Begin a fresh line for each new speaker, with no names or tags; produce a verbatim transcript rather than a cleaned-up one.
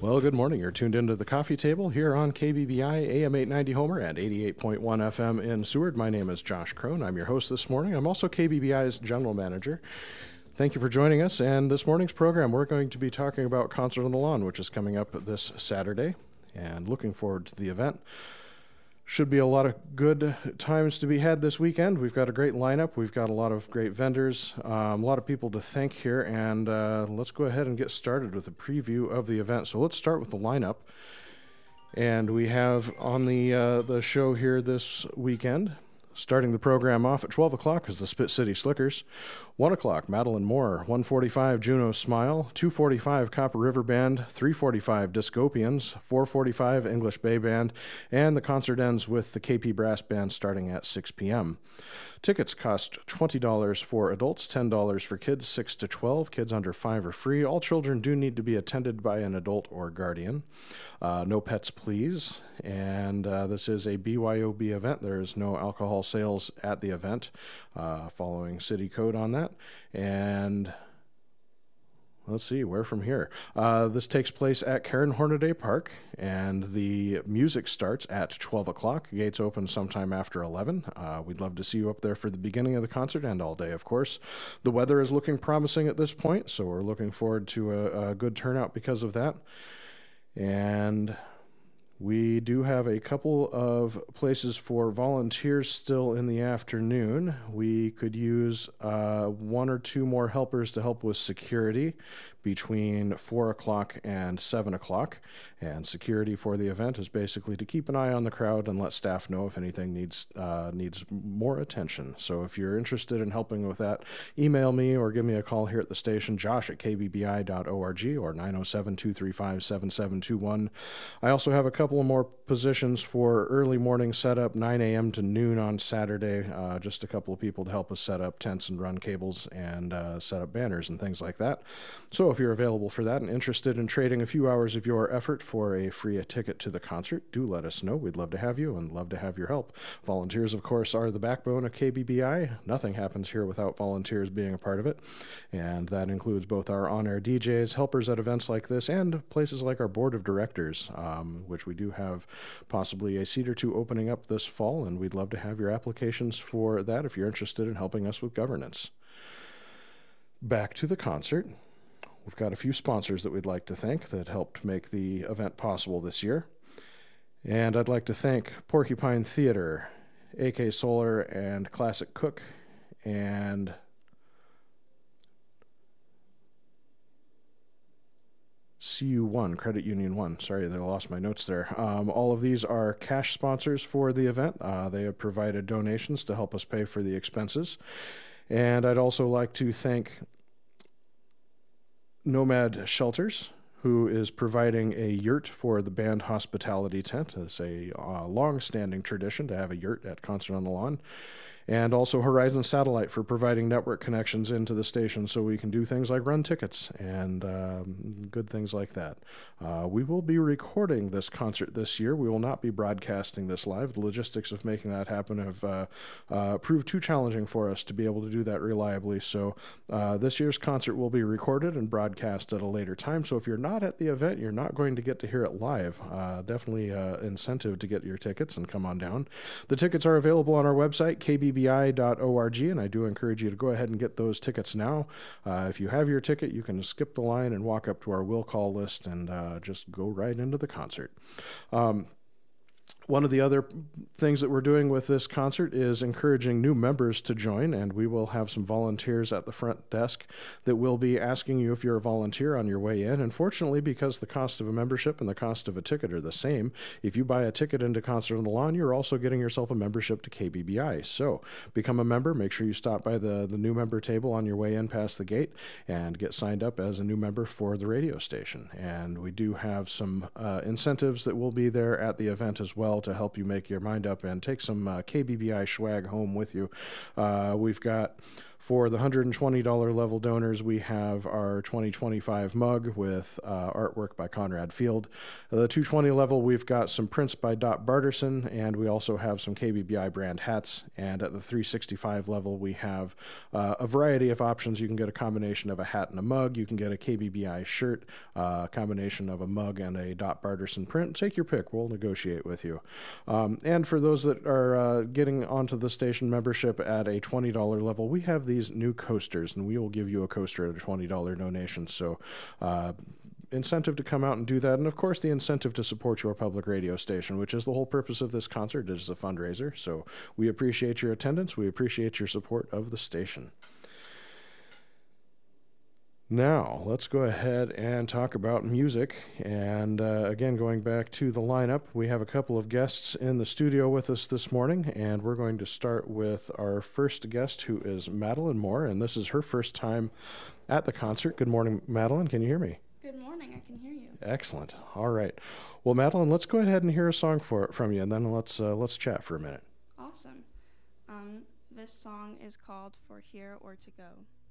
Well, good morning. You're tuned into the coffee table here on K B B I A M eight ninety Homer and eighty-eight point one F M in Seward. My name is Josh Crone. I'm your host this morning. I'm also K B B I's general manager. Thank you for joining us. And this morning's program, we're going to be talking about Concert on the Lawn, which is coming up this Saturday, and looking forward to the event. Should be a lot of good times to be had this weekend. We've got a great lineup. We've got a lot of great vendors, um, a lot of people to thank here, and uh, let's go ahead and get started with a preview of the event. So let's start with the lineup. And we have on the uh, the show here this weekend, starting the program off at twelve o'clock is the Spit City Slickers. one o'clock, Madeline Moore. one forty-five, Juno Smile. two forty-five, Copper River Band. three forty-five, Discopians. four forty-five, English Bay Band. And the concert ends with the K P Brass Band starting at six p.m. Tickets cost twenty dollars for adults, ten dollars for kids six to twelve. Kids under five are free. All children do need to be attended by an adult or guardian. Uh, no pets, please. And uh, this is a B Y O B event. There is no alcohol sales at the event, uh, following city code on that. And let's see, where from here? Uh, this takes place at Karen Hornaday Park, and the music starts at twelve o'clock. Gates open sometime after eleven. Uh, we'd love to see you up there for the beginning of the concert and all day, of course. The weather is looking promising at this point, so we're looking forward to a, a good turnout because of that. And we do have a couple of places for volunteers still in the afternoon. We could use uh, one or two more helpers to help with security between four o'clock and seven o'clock. And security for the event is basically to keep an eye on the crowd and let staff know if anything needs uh, needs more attention. So if you're interested in helping with that, email me or give me a call here at the station, josh at k b b i dot org or nine oh seven, two three five, seven seven two one. I also have a couple of more positions for early morning setup, nine a.m. to noon on Saturday. Uh, just a couple of people to help us set up tents and run cables and uh, set up banners and things like that. So if you're available for that and interested in trading a few hours of your effort for a free ticket to the concert, do let us know. We'd love to have you and love to have your help. Volunteers, of course, are the backbone of K B B I. Nothing happens here without volunteers being a part of it. And that includes both our on-air D Js, helpers at events like this, and places like our board of directors, um, which we do have possibly a seat or two opening up this fall, and we'd love to have your applications for that if you're interested in helping us with governance. Back to the concert. We've got a few sponsors that we'd like to thank that helped make the event possible this year. And I'd like to thank Porcupine Theater, A K Solar, and Classic Cook, and C U one, Credit Union one. Sorry, I lost my notes there. Um, all of these are cash sponsors for the event. Uh, they have provided donations to help us pay for the expenses. And I'd also like to thank Nomad Shelters, who is providing a yurt for the band hospitality tent. It's a uh, long-standing tradition to have a yurt at Concert on the Lawn. And also Horizon Satellite for providing network connections into the station so we can do things like run tickets and um, good things like that. Uh, we will be recording this concert this year. We will not be broadcasting this live. The logistics of making that happen have uh, uh, proved too challenging for us to be able to do that reliably. So uh, this year's concert will be recorded and broadcast at a later time. So if you're not at the event, you're not going to get to hear it live. Uh, definitely uh, incentive to get your tickets and come on down. The tickets are available on our website, k b b i dot org, and I do encourage you to go ahead and get those tickets now. Uh, if you have your ticket, you can skip the line and walk up to our will call list and uh, just go right into the concert. Um, One of the other things that we're doing with this concert is encouraging new members to join, and we will have some volunteers at the front desk that will be asking you if you're a volunteer on your way in. And fortunately, because the cost of a membership and the cost of a ticket are the same, if you buy a ticket into Concert on the Lawn, you're also getting yourself a membership to K B B I. So become a member. Make sure you stop by the, the new member table on your way in past the gate and get signed up as a new member for the radio station. And we do have some uh, incentives that will be there at the event as well to help you make your mind up and take some uh, K B B I swag home with you. Uh, we've got For the one hundred twenty dollars level donors, we have our twenty twenty-five mug with uh, artwork by Conrad Field. At the two hundred twenty level, we've got some prints by Dot Barterson, and we also have some K B B I brand hats. And at the three hundred sixty-five level, we have uh, a variety of options. You can get a combination of a hat and a mug. You can get a K B B I shirt, uh, a combination of a mug and a Dot Barterson print. Take your pick. We'll negotiate with you. Um, and for those that are uh, getting onto the station membership at a twenty dollars level, we have these new coasters, and we will give you a coaster at a twenty dollars donation. So uh, incentive to come out and do that. And of course, the incentive to support your public radio station, which is the whole purpose of this concert. It is a fundraiser. So we appreciate your attendance. We appreciate your support of the station. Now, let's go ahead and talk about music. And uh, again, going back to the lineup, we have a couple of guests in the studio with us this morning, and we're going to start with our first guest, who is Madeline Moore, and this is her first time at the concert. Good morning, Madeline. Can you hear me?
Good morning. I can hear you.
Excellent. All right. Well, Madeline, let's go ahead and hear a song for from you, and then let's uh, let's chat for a minute.
Awesome. Um, this song is called For Here or To Go.